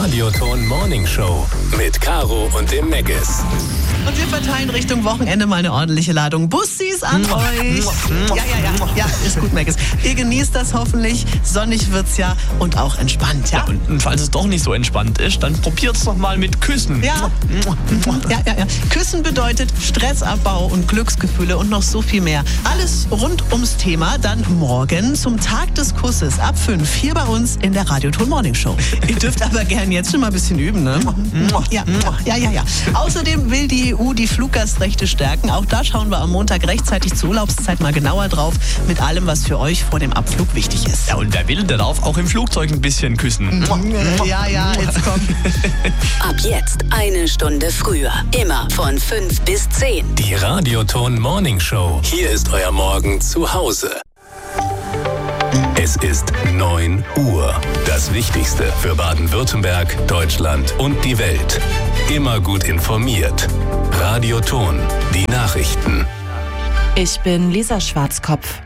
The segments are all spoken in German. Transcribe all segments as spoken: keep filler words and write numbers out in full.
Radioton Morning Show mit Caro und dem Meggis. Und wir verteilen Richtung Wochenende mal eine ordentliche Ladung Bussis an euch. Ja, ja, ja, ja, ist gut, Meggis. Ihr genießt das hoffentlich. Sonnig wird's ja und auch entspannt, ja? Ja, und falls es doch nicht so entspannt ist, dann probiert's doch mal mit Küssen. Ja. Ja, ja, ja. Küssen bedeutet Stressabbau und Glücksgefühle und noch so viel mehr. Alles rund ums Thema dann morgen zum Tag des Kusses ab fünf hier bei uns in der Radioton Morning Show. Ihr dürft aber gern jetzt schon mal ein bisschen üben, ne? Ja, ja, ja, ja. Außerdem will die E U die Fluggastrechte stärken. Auch da schauen wir am Montag rechtzeitig zur Urlaubszeit mal genauer drauf mit allem, was für euch vor dem Abflug wichtig ist. Ja, und wer will, der darf auch im Flugzeug ein bisschen küssen. Ja, ja, jetzt komm. Ab jetzt eine Stunde früher. Immer von fünf bis zehn. Die Radioton Morning Show. Hier ist euer Morgen zu Hause. Es ist neun Uhr. Das Wichtigste für Baden-Württemberg, Deutschland und die Welt. Immer gut informiert. Radioton. Die Nachrichten. Ich bin Lisa Schwarzkopf.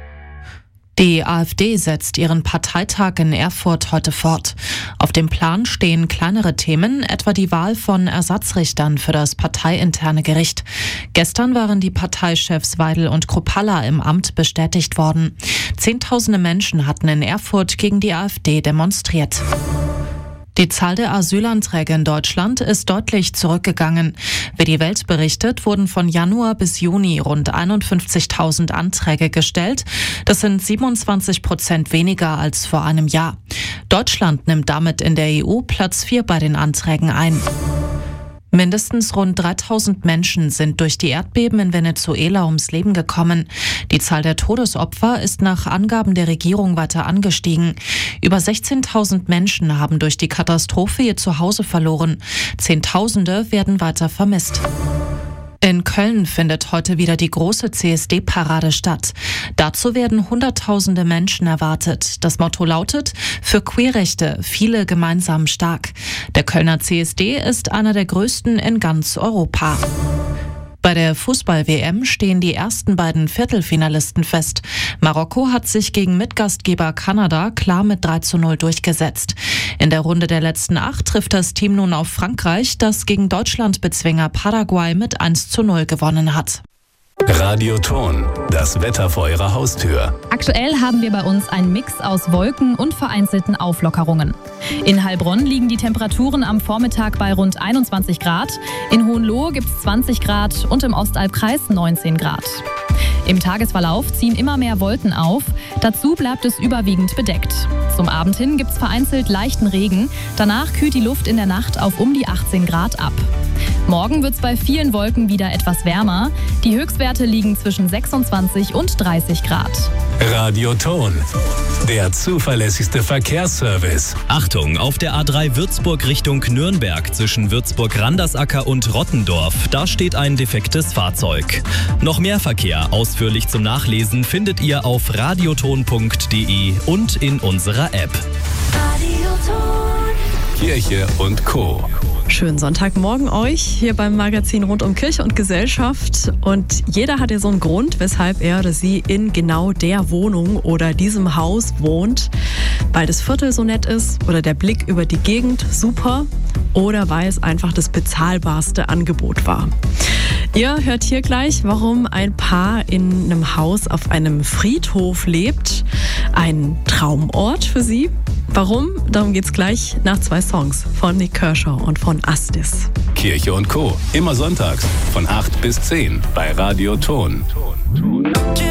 Die AfD setzt ihren Parteitag in Erfurt heute fort. Auf dem Plan stehen kleinere Themen, etwa die Wahl von Ersatzrichtern für das parteiinterne Gericht. Gestern waren die Parteichefs Weidel und Kruppalla im Amt bestätigt worden. Zehntausende Menschen hatten in Erfurt gegen die AfD demonstriert. Die Zahl der Asylanträge in Deutschland ist deutlich zurückgegangen. Wie die Welt berichtet, wurden von Januar bis Juni rund einundfünfzigtausend Anträge gestellt. Das sind siebenundzwanzig Prozent weniger als vor einem Jahr. Deutschland nimmt damit in der E U Platz vier bei den Anträgen ein. Mindestens rund dreitausend Menschen sind durch die Erdbeben in Venezuela ums Leben gekommen. Die Zahl der Todesopfer ist nach Angaben der Regierung weiter angestiegen. Über sechzehntausend Menschen haben durch die Katastrophe ihr Zuhause verloren. Zehntausende werden weiter vermisst. In Köln findet heute wieder die große C S D-Parade statt. Dazu werden Hunderttausende Menschen erwartet. Das Motto lautet: Für Queerrechte, viele gemeinsam stark. Der Kölner C S D ist einer der größten in ganz Europa. Bei der Fußball-W M stehen die ersten beiden Viertelfinalisten fest. Marokko hat sich gegen Mitgastgeber Kanada klar mit drei zu null durchgesetzt. In der Runde der letzten acht trifft das Team nun auf Frankreich, das gegen Deutschland-Bezwinger Paraguay mit eins zu null gewonnen hat. Radioton. Das Wetter vor eurer Haustür. Aktuell haben wir bei uns einen Mix aus Wolken und vereinzelten Auflockerungen. In Heilbronn liegen die Temperaturen am Vormittag bei rund einundzwanzig Grad. In Hohenlohe gibt es zwanzig Grad und im Ostalbkreis neunzehn Grad. Im Tagesverlauf ziehen immer mehr Wolken auf. Dazu bleibt es überwiegend bedeckt. Zum Abend hin gibt es vereinzelt leichten Regen. Danach kühlt die Luft in der Nacht auf um die achtzehn Grad ab. Morgen wird es bei vielen Wolken wieder etwas wärmer. Die Höchstwerte liegen zwischen sechsundzwanzig und dreißig Grad. Radioton. Der zuverlässigste Verkehrsservice. Achtung, auf der A drei Würzburg Richtung Nürnberg zwischen Würzburg-Randersacker und Rottendorf. Da steht ein defektes Fahrzeug. Noch mehr Verkehr ausführlich zum Nachlesen findet ihr auf radioton punkt de und in unserer App. Kirche und Co. Schönen Sonntagmorgen euch hier beim Magazin rund um Kirche und Gesellschaft. Und jeder hat ja so einen Grund, weshalb er oder sie in genau der Wohnung oder diesem Haus wohnt. Weil das Viertel so nett ist oder der Blick über die Gegend super oder weil es einfach das bezahlbarste Angebot war. Ihr hört hier gleich, warum ein Paar in einem Haus auf einem Friedhof lebt. Ein Traumort für sie. Warum? Darum geht's gleich nach zwei Songs von Nick Kershaw und von Astis. Kirche und Co. Immer sonntags von acht bis zehn bei Radioton.